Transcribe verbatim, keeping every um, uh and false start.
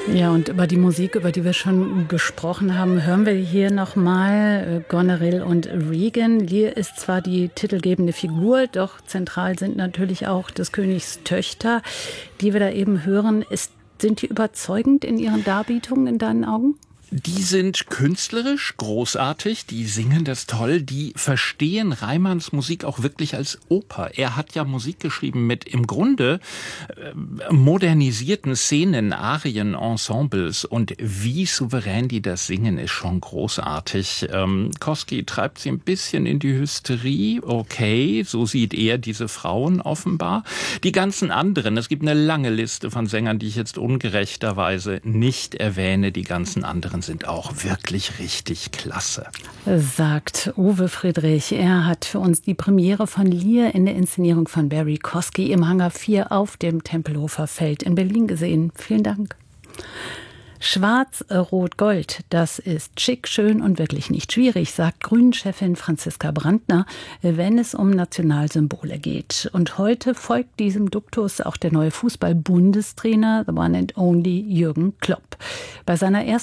Ja, und über die Musik, über die wir schon gesprochen haben, hören wir hier nochmal Goneril und Regan. Lear ist zwar die titelgebende Figur, doch zentral sind natürlich auch des Königs Töchter, die wir da eben hören. Ist, sind die überzeugend in ihren Darbietungen in deinen Augen? Die sind künstlerisch großartig, die singen das toll, die verstehen Reimanns Musik auch wirklich als Oper. Er hat ja Musik geschrieben mit im Grunde äh, modernisierten Szenen, Arien, Ensembles, und wie souverän die das singen, ist schon großartig. Ähm, Kosky treibt sie ein bisschen in die Hysterie, okay, so sieht er diese Frauen offenbar. Die ganzen anderen, es gibt eine lange Liste von Sängern, die ich jetzt ungerechterweise nicht erwähne, die ganzen anderen sind auch wirklich richtig klasse. Sagt Uwe Friedrich. Er hat für uns die Premiere von Lear in der Inszenierung von Barry Kosky im Hangar vier auf dem Tempelhofer Feld in Berlin gesehen. Vielen Dank. Schwarz, Rot, Gold, das ist schick, schön und wirklich nicht schwierig, sagt Grünen-Chefin Franziska Brandner, wenn es um Nationalsymbole geht. Und heute folgt diesem Duktus auch der neue Fußball-Bundestrainer, the one and only Jürgen Klopp. Bei seiner ersten